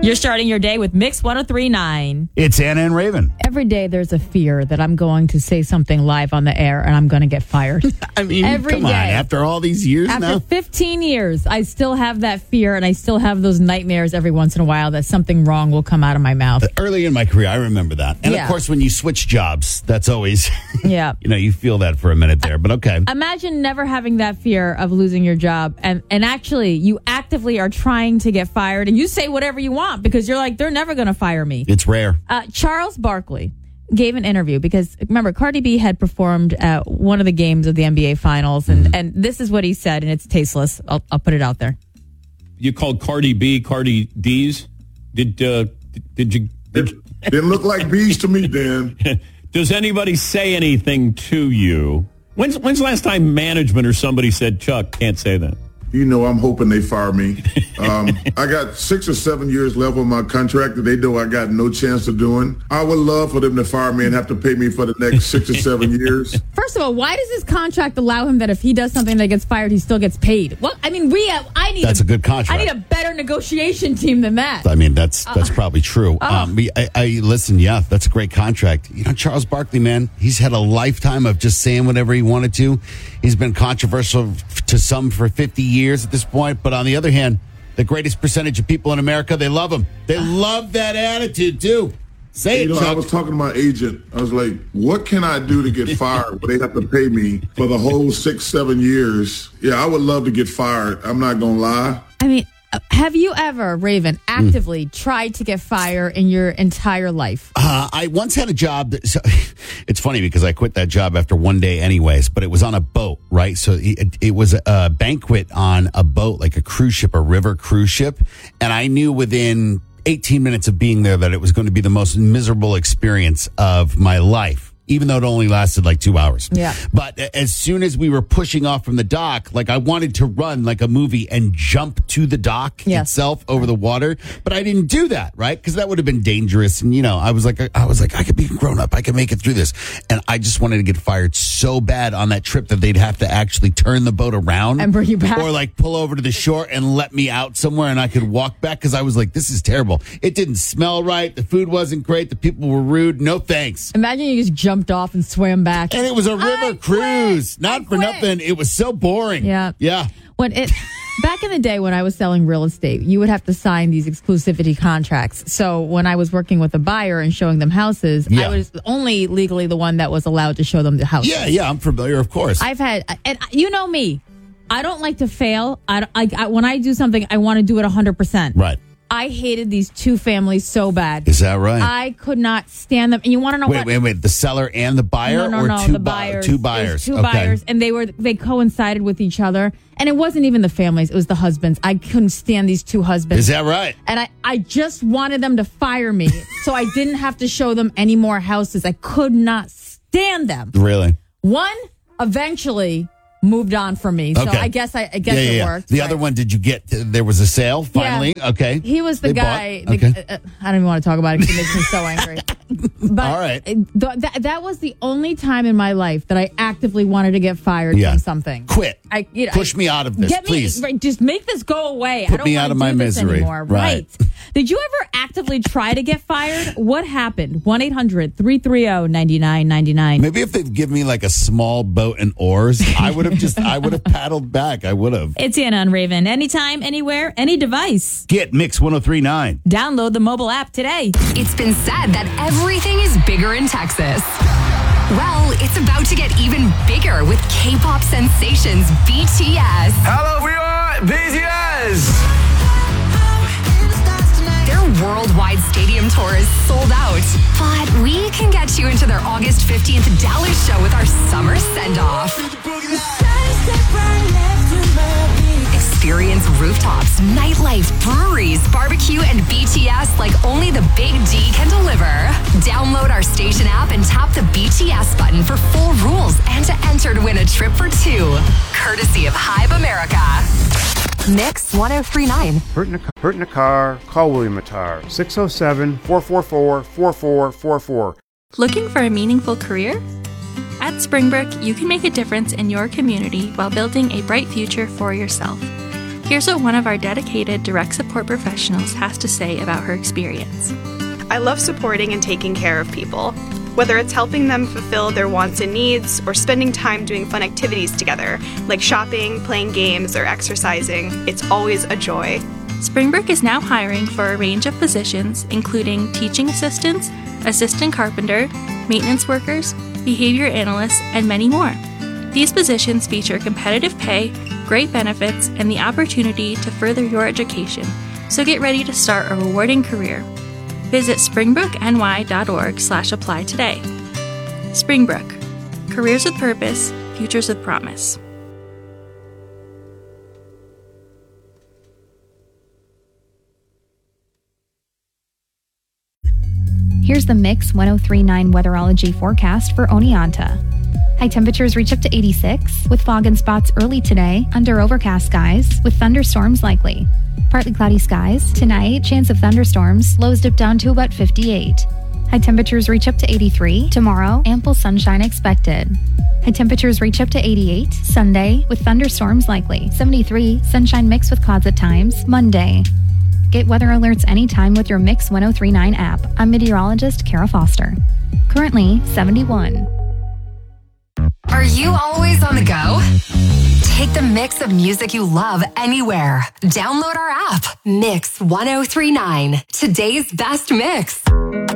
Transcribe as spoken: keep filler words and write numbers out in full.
You're starting your day with Mix one oh three point nine. It's Anna and Raven. Every day there's a fear that I'm going to say something live on the air and I'm going to get fired. I mean, Every come day. on. After all these years After now? fifteen years, I still have that fear and I still have those nightmares every once in a while that something wrong will come out of my mouth. Early in my career, I remember that. And Yeah. of course, when you switch jobs, that's always, Yeah. you know, you feel that for a minute there. But okay. Imagine never having that fear of losing your job and, and actually you actively are trying to get fired and you say whatever you want because you're like, they're never going to fire me. It's rare. Uh, Charles Barkley gave an interview because remember Cardi B had performed at one of the games of the N B A Finals, and, mm. and this is what he said, and it's tasteless. I'll, I'll put it out there. You called Cardi B Cardi D's? Did uh, did you? Did, it didn't look like bees to me, Dan. Does anybody say anything to you? When's when's the last time management or somebody said, Chuck, can't say that? You know, I'm hoping they fire me. Um, I got six or seven years left on my contract that they know I got no chance of doing. I would love for them to fire me and have to pay me for the next six or seven years. First of all, why does this contract allow him that if he does something that gets fired, he still gets paid? Well, I mean, we have, I need that's a, a good contract. I need a better negotiation team than that. I mean, that's that's uh, probably true. Uh, um, I, I listen, yeah, that's a great contract. You know, Charles Barkley, man, he's had a lifetime of just saying whatever he wanted to. He's been controversial to some for fifty years at this point. But on the other hand, the greatest percentage of people in America, they love him. They love that attitude, too. Say you it, know, Chuck. I was talking to my agent. I was like, what can I do to get fired? But they have to pay me for the whole six, seven years. Yeah, I would love to get fired. I'm not going to lie. I mean, have you ever, Raven, actively mm. tried to get fired in your entire life? Uh, I once had a job. That, so, it's funny because I quit that job after one day anyways, but it was on a boat, right? So it, it was a banquet on a boat, like a cruise ship, a river cruise ship. And I knew within eighteen minutes of being there that it was going to be the most miserable experience of my life. Even though it only lasted like two hours. Yeah. But as soon as we were pushing off from the dock, like I wanted to run like a movie and jump to the dock yes. itself over the water. But I didn't do that, right? Because that would have been dangerous. And, you know, I was like, I was like, I could be grown up. I could make it through this. And I just wanted to get fired so bad on that trip that they'd have to actually turn the boat around. And bring you back. Or like pull over to the shore and let me out somewhere and I could walk back. Because I was like, this is terrible. It didn't smell right. The food wasn't great. The people were rude. No thanks. Imagine you just jumped off and swam back. And it was a river I cruise. Quit. Not I for quit. nothing. It was so boring. Yeah. Yeah. When it back in the day when I was selling real estate, you would have to sign these exclusivity contracts. So when I was working with a buyer and showing them houses, yeah. I was only legally the one that was allowed to show them the houses. Yeah, yeah, I'm familiar, of course. I've had, and you know me, I don't like to fail. I, I, I when I do something, I want to do it one hundred percent. Right. I hated these two families so bad. Is that right? I could not stand them. And you want to know wait, what? Wait, wait, wait. The seller and the buyer? No, no, or no. two the bu- buyers. Two buyers. Two okay. buyers. And they were they coincided with each other. And it wasn't even the families. It was the husbands. I couldn't stand these two husbands. Is that right? And I, I just wanted them to fire me so I didn't have to show them any more houses. I could not stand them. Really? One eventually moved on from me. So okay. I guess I, I guess yeah, yeah, it yeah. worked. The right? other one, did you get, there was a sale finally? Yeah. Okay. He was the they guy. Bought? The, okay. uh, I don't even want to talk about it because it makes me so angry. But all right. Th- that, that was the only time in my life that I actively wanted to get fired yeah. from something. Quit. I, you know, Push I, me out of this, get please. Me, right, just make this go away. Put I don't me want out to of do my this misery. anymore. Right. right. Did you ever actively try to get fired? What happened? one eight hundred three three zero nine nine nine nine. Maybe if they'd give me like a small boat and oars, I would have just, I would have paddled back. I would have. It's Anna and Raven. Anytime, anywhere, any device. Get Mix one oh three point nine. Download the mobile app today. It's been said that everything is bigger in Texas. Well, it's about to get even bigger with K-pop sensations B T S. Hello, everyone! B T S! Their worldwide stadium tour is sold out. But we can get you into their August fifteenth Dallas show with our summer send-off. Experience rooftops, nightlife, breweries, barbecue, and B T S like only the Big D can deliver. Download our station app and tap the B T S button for full rules and to enter to win a trip for two. Courtesy of Hive America. Mix one oh three point nine. Hurt in, a, hurt in a car, call William Attar. six oh seven, four four four, four four four four. Looking for a meaningful career? At Springbrook, you can make a difference in your community while building a bright future for yourself. Here's what one of our dedicated direct support professionals has to say about her experience. I love supporting and taking care of people. Whether it's helping them fulfill their wants and needs or spending time doing fun activities together, like shopping, playing games, or exercising, it's always a joy. Springbrook is now hiring for a range of positions, including teaching assistants, assistant carpenter, maintenance workers, behavior analysts, and many more. These positions feature competitive pay, great benefits, and the opportunity to further your education, so get ready to start a rewarding career. Visit springbrookny.org slash apply today. Springbrook. Careers with purpose, futures with promise. Here's the Mix ten thirty-nine weatherology forecast for Oneonta. High temperatures reach up to eighty-six, with fog and spots early today, under overcast skies, with thunderstorms likely. Partly cloudy skies. Tonight, chance of thunderstorms. Lows dip down to about fifty-eight. High temperatures reach up to eighty-three. Tomorrow, ample sunshine expected. High temperatures reach up to eighty-eight. Sunday, with thunderstorms likely. seventy-three. Sunshine mixed with clouds at times. Monday. Get weather alerts anytime with your Mix ten thirty-nine app. I'm meteorologist Kara Foster. Currently, seventy-one. Are you always on the go? Take the mix of music you love anywhere. Download our app, Mix ten thirty-nine. Today's best mix.